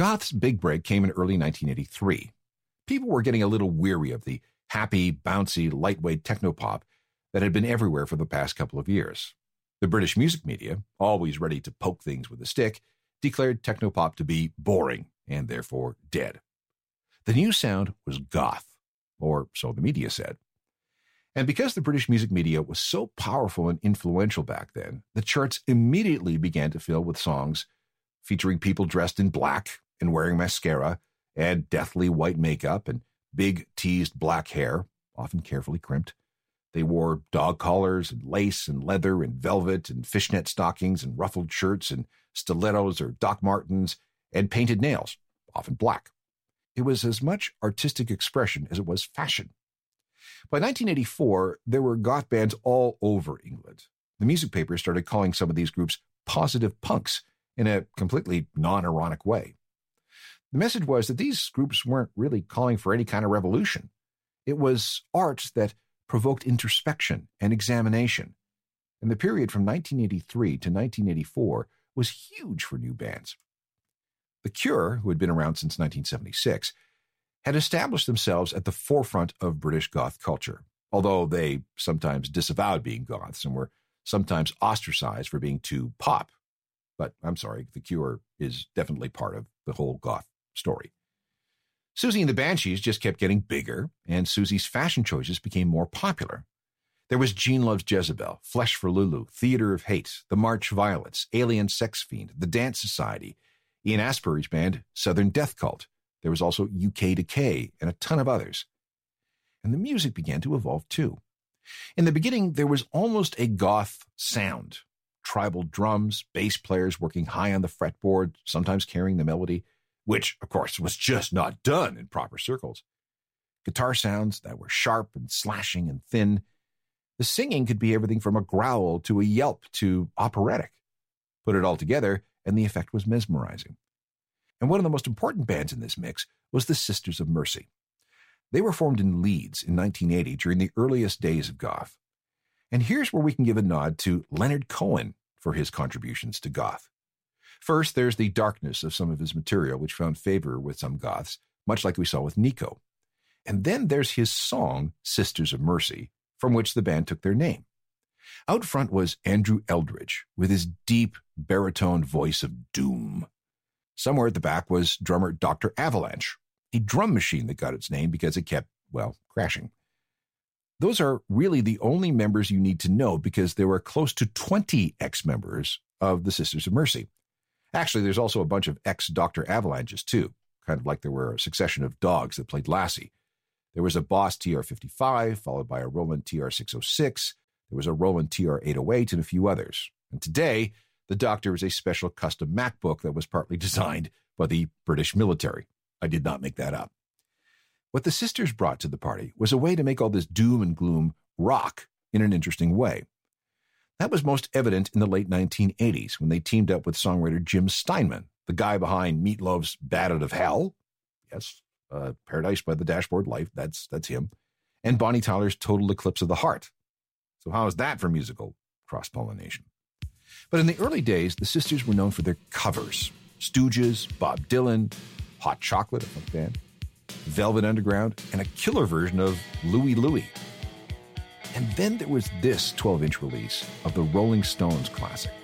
Goth's big break came in early 1983. People were getting a little weary of the happy, bouncy, lightweight technopop that had been everywhere for the past couple of years. The British music media, always ready to poke things with a stick, declared technopop to be boring and therefore dead. The new sound was goth, or so the media said. And because the British music media was so powerful and influential back then, the charts immediately began to fill with songs featuring people dressed in black and wearing mascara and deathly white makeup and big teased black hair, often carefully crimped. They wore dog collars and lace and leather and velvet and fishnet stockings and ruffled shirts and stilettos or Doc Martens and painted nails, often black. It was as much artistic expression as it was fashion. By 1984, there were goth bands all over England. The music papers started calling some of these groups positive punks in a completely non-ironic way. The message was that these groups weren't really calling for any kind of revolution. It was art that provoked introspection and examination. And the period from 1983 to 1984 was huge for new bands. The Cure, who had been around since 1976, had established themselves at the forefront of British goth culture, although they sometimes disavowed being goths and were sometimes ostracized for being too pop. But I'm sorry, The Cure is definitely part of the whole goth story. Susie and the Banshees just kept getting bigger, and Susie's fashion choices became more popular. There was Jean Loves Jezebel, Flesh for Lulu, Theater of Hate, The March Violets, Alien Sex Fiend, The Dance Society, Ian Astbury's band, Southern Death Cult. There was also UK Decay and a ton of others. And the music began to evolve too. In the beginning, there was almost a goth sound. Tribal drums, bass players working high on the fretboard, sometimes carrying the melody, which, of course, was just not done in proper circles. Guitar sounds that were sharp and slashing and thin. The singing could be everything from a growl to a yelp to operatic. Put it all together, and the effect was mesmerizing. And one of the most important bands in this mix was the Sisters of Mercy. They were formed in Leeds in 1980 during the earliest days of goth. And here's where we can give a nod to Leonard Cohen for his contributions to goth. First, there's the darkness of some of his material, which found favor with some goths, much like we saw with Nico. And then there's his song, Sisters of Mercy, from which the band took their name. Out front was Andrew Eldridge, with his deep baritone voice of doom. Somewhere at the back was drummer Dr. Avalanche, a drum machine that got its name because it kept, crashing. Those are really the only members you need to know because there were close to 20 ex-members of the Sisters of Mercy. Actually, there's also a bunch of ex-Dr. Avalanches, too, kind of like there were a succession of dogs that played Lassie. There was a Boss TR-55, followed by a Roland TR-606. There was a Roland TR-808 and a few others. And today, the Doctor is a special custom MacBook that was partly designed by the British military. I did not make that up. What the sisters brought to the party was a way to make all this doom and gloom rock in an interesting way. That was most evident in the late 1980s when they teamed up with songwriter Jim Steinman, the guy behind Meat Loaf's Bat Out of Hell. Yes, Paradise by the Dashboard Light, that's him. And Bonnie Tyler's Total Eclipse of the Heart. So how is that for musical cross-pollination? But in the early days, the sisters were known for their covers. Stooges, Bob Dylan, Hot Chocolate, a funk band, Velvet Underground, and a killer version of Louie Louie. And then there was this 12-inch release of the Rolling Stones classic,